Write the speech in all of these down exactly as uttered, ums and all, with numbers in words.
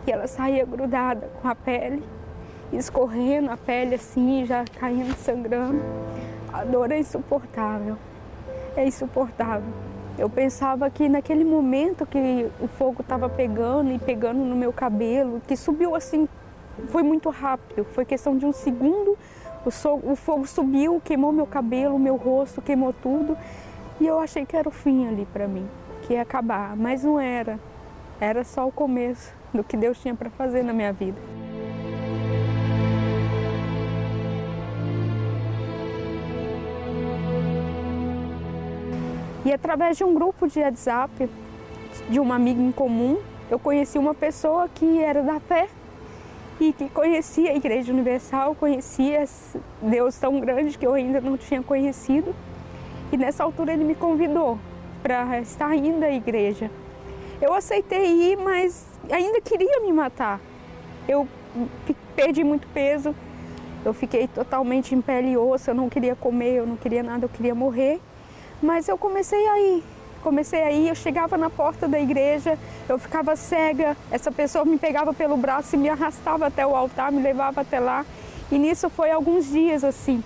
que ela saía grudada com a pele, escorrendo a pele assim, já caindo, sangrando. A dor é insuportável, é insuportável. Eu pensava que naquele momento que o fogo estava pegando e pegando no meu cabelo, que subiu assim, foi muito rápido, foi questão de um segundo, o, so, o fogo subiu, queimou meu cabelo, meu rosto, queimou tudo. E eu achei que era o fim ali para mim, que ia acabar, mas não era. Era só o começo do que Deus tinha para fazer na minha vida. E através de um grupo de WhatsApp, de uma amiga em comum, eu conheci uma pessoa que era da fé e que conhecia a Igreja Universal, conhecia Deus tão grande que eu ainda não tinha conhecido. E nessa altura ele me convidou para estar indo à igreja. Eu aceitei ir, mas ainda queria me matar. Eu perdi muito peso, eu fiquei totalmente em pele e osso, eu não queria comer, eu não queria nada, eu queria morrer. Mas eu comecei a ir, comecei a ir, eu chegava na porta da igreja, eu ficava cega, essa pessoa me pegava pelo braço e me arrastava até o altar, me levava até lá. E nisso foi alguns dias assim,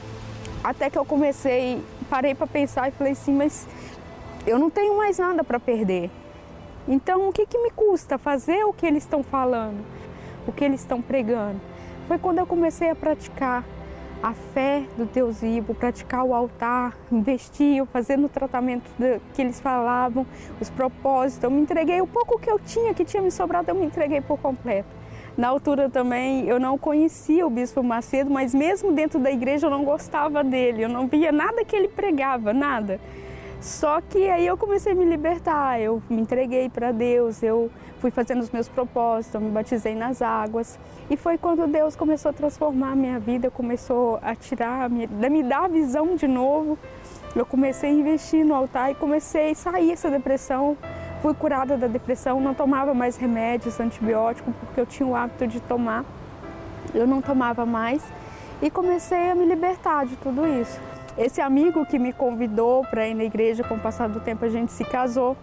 até que eu comecei, parei para pensar e falei assim, mas eu não tenho mais nada para perder. Então o que que me custa fazer o que eles estão falando, o que eles estão pregando? Foi quando eu comecei a praticar a fé do Deus vivo, praticar o altar, investir, fazendo o tratamento que eles falavam, os propósitos. Eu me entreguei, o pouco que eu tinha, que tinha me sobrado, eu me entreguei por completo. Na altura também eu não conhecia o Bispo Macedo, mas mesmo dentro da igreja eu não gostava dele, eu não via nada que ele pregava, nada. Só que aí eu comecei a me libertar, eu me entreguei para Deus, eu fui fazendo os meus propósitos, eu me batizei nas águas. E foi quando Deus começou a transformar a minha vida, começou a tirar, me dar a visão de novo. Eu comecei a investir no altar e comecei a sair dessa depressão. Fui curada da depressão, não tomava mais remédios, antibióticos, porque eu tinha o hábito de tomar. Eu não tomava mais e comecei a me libertar de tudo isso. Esse amigo que me convidou para ir na igreja, com o passar do tempo a gente se casou.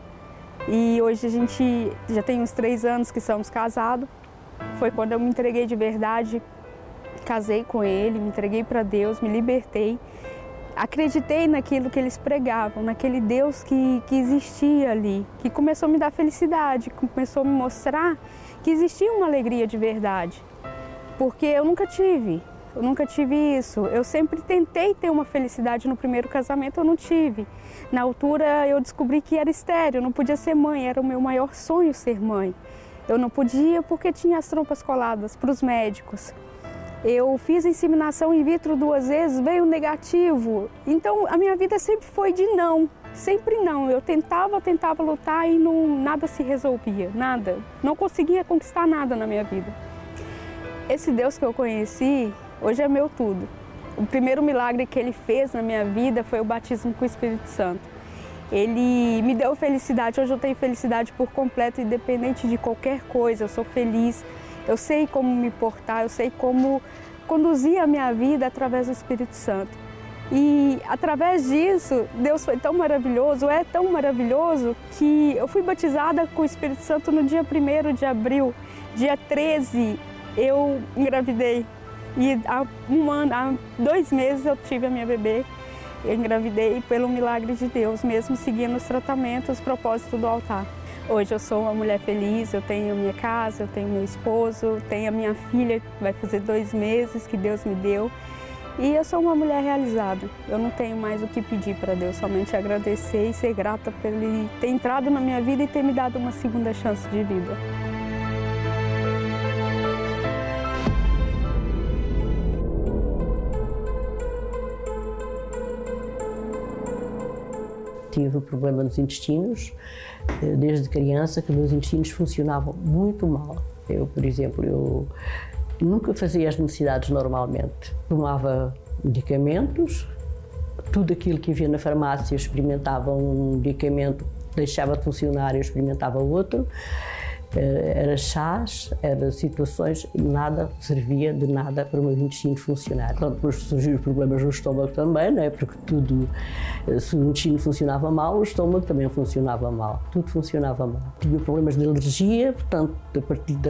E hoje a gente já tem uns três anos que somos casados. Foi quando eu me entreguei de verdade, casei com ele, me entreguei para Deus, me libertei. Acreditei naquilo que eles pregavam, naquele Deus que, que existia ali, que começou a me dar felicidade, começou a me mostrar que existia uma alegria de verdade. Porque eu nunca tive. Eu nunca tive isso. Eu sempre tentei ter uma felicidade no primeiro casamento, eu não tive. Na altura eu descobri que era estéril, eu não podia ser mãe, era o meu maior sonho ser mãe. Eu não podia porque tinha as trompas coladas para os médicos. Eu fiz inseminação in vitro duas vezes, veio negativo. Então a minha vida sempre foi de não, sempre não. Eu tentava, tentava lutar e não, nada se resolvia, nada. Não conseguia conquistar nada na minha vida. Esse Deus que eu conheci, hoje é meu tudo. O primeiro milagre que Ele fez na minha vida foi o batismo com o Espírito Santo. Ele me deu felicidade, hoje eu tenho felicidade por completo, independente de qualquer coisa, eu sou feliz. Eu sei como me portar, eu sei como conduzir a minha vida através do Espírito Santo. E através disso, Deus foi tão maravilhoso, é tão maravilhoso, que eu fui batizada com o Espírito Santo no dia primeiro de abril. Dia treze, eu engravidei. E há um ano, há dois meses eu tive a minha bebê. Eu engravidei pelo milagre de Deus, mesmo seguindo os tratamentos, os propósitos do altar. Hoje eu sou uma mulher feliz, eu tenho minha casa, eu tenho meu esposo, tenho a minha filha, que vai fazer dois meses que Deus me deu. E eu sou uma mulher realizada. Eu não tenho mais o que pedir para Deus, somente agradecer e ser grata por Ele ter entrado na minha vida e ter me dado uma segunda chance de vida. Tive problema nos intestinos, desde criança que meus intestinos funcionavam muito mal. Eu, por exemplo, eu nunca fazia as necessidades normalmente. Tomava medicamentos, tudo aquilo que havia na farmácia, eu experimentava um medicamento, deixava de funcionar e eu experimentava outro. Era chás, era situações, nada servia de nada para o meu intestino funcionar. Então, depois surgiram problemas no estômago também, não é? Porque tudo, se o intestino funcionava mal, o estômago também funcionava mal, tudo funcionava mal. Tive problemas de alergia, portanto, a partir da